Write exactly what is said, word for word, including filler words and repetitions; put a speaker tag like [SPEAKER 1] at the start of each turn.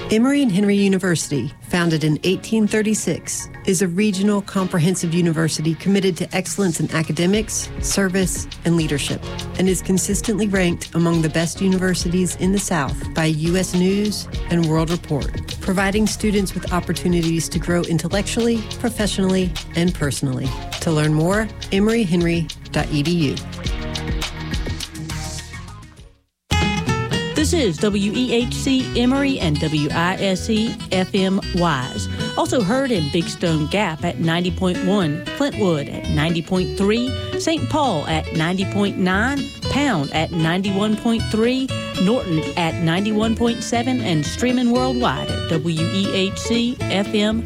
[SPEAKER 1] Emory and Henry University, founded in eighteen thirty-six, is a regional comprehensive university committed to excellence in academics, service, and leadership, and is consistently ranked among the best universities in the South by U S News and World Report, providing students with opportunities to grow intellectually, professionally, and personally. To learn more, emory henry dot e d u.
[SPEAKER 2] This is W E H C Emory and W I S E F M Wise. Also heard in Big Stone Gap at ninety point one, Flintwood at ninety point three, Saint Paul at ninety point nine, Pound at ninety-one point three, Norton at ninety-one point seven, and streaming worldwide at W E H C F M